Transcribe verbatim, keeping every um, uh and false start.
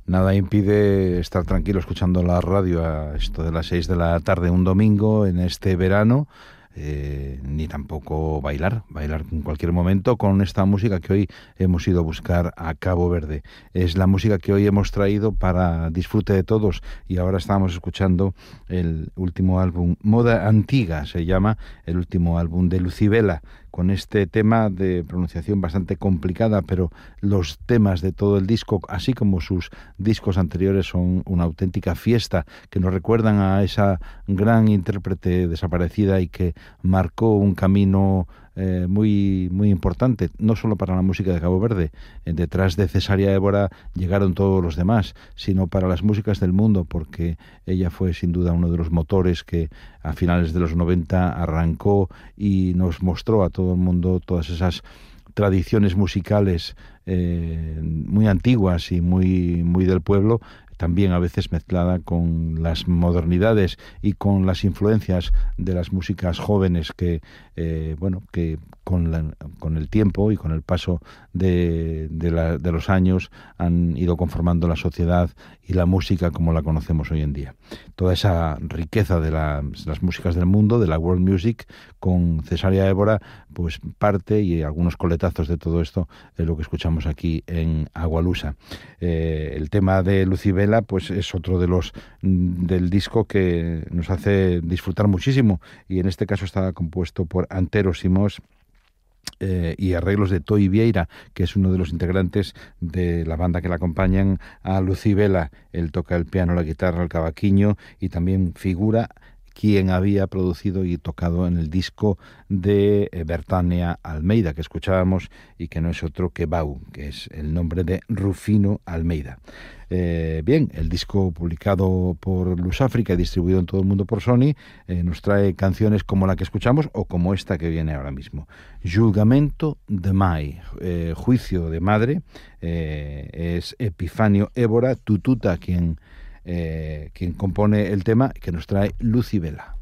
Nada impide estar tranquilo escuchando la radio a esto de las seis de la tarde un domingo en este verano, eh, ni tampoco bailar, bailar en cualquier momento con esta música que hoy hemos ido a buscar a Cabo Verde. Es la música que hoy hemos traído para disfrute de todos, y ahora estamos escuchando el último álbum, Moda Antiga se llama, el último álbum de Lucibela, con este tema de pronunciación bastante complicada, pero los temas de todo el disco, así como sus discos anteriores, son una auténtica fiesta, que nos recuerdan a esa gran intérprete desaparecida y que marcó un camino eh, muy, muy importante, no solo para la música de Cabo Verde. Eh, detrás de Cesárea Évora llegaron todos los demás, sino para las músicas del mundo, porque ella fue sin duda uno de los motores que a finales de los noventa arrancó y nos mostró a todo el mundo todas esas tradiciones musicales eh, muy antiguas y muy, muy del pueblo, también a veces mezclada con las modernidades y con las influencias de las músicas jóvenes que, eh, bueno, que con, la, con el tiempo y con el paso de, de, la, de los años han ido conformando la sociedad y la música como la conocemos hoy en día. Toda esa riqueza de la, las músicas del mundo, de la world music, con Cesárea Évora, pues parte, y algunos coletazos de todo esto es lo que escuchamos aquí en Agualusa. Eh, el tema de Lucibela pues es otro de los del disco que nos hace disfrutar muchísimo, y en este caso está compuesto por Antero Simós Eh, y arreglos de Toi Vieira, que es uno de los integrantes de la banda que la acompañan a Lucibela. Él toca el piano, la guitarra, el cavaquinho, y también figura quien había producido y tocado en el disco de eh, Bertania Almeida, que escuchábamos, y que no es otro que Bau, que es el nombre de Rufino Almeida. Eh, bien, el disco publicado por Luz África y distribuido en todo el mundo por Sony eh, nos trae canciones como la que escuchamos o como esta que viene ahora mismo. Julgamento de Mai, eh, Juicio de Madre, eh, es Epifanio Évora Tututa quien, eh, quien compone el tema que nos trae Lucibela.